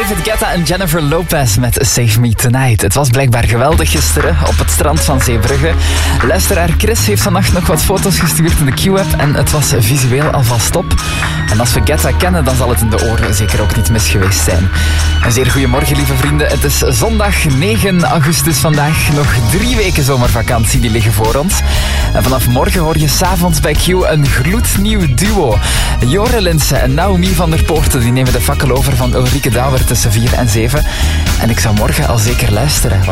David Guetta en Jennifer Lopez met Save Me Tonight. Het was blijkbaar geweldig gisteren op het strand van Zeebrugge. Luisteraar Chris heeft vannacht nog wat foto's gestuurd in de Q-app en het was visueel alvast top. En als we Guetta kennen, dan zal het in de oren zeker ook niet mis geweest zijn. Een zeer goedemorgen, lieve vrienden. Het is zondag 9 augustus vandaag. Nog 3 weken zomervakantie die liggen voor ons. En vanaf morgen hoor je 's avonds bij Q een gloednieuw duo. Jore Linse en Naomi van der Poorten die nemen de fakkel over van Ulrike Douwer tussen 4 en 7. En ik zou morgen al zeker luisteren.